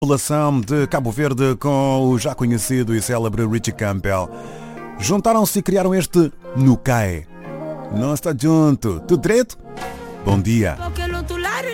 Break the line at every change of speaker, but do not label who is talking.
População de Cabo Verde com o já conhecido e célebre Richie Campbell juntaram-se e criaram este Nukai. Não está junto, tudo direito? Bom dia.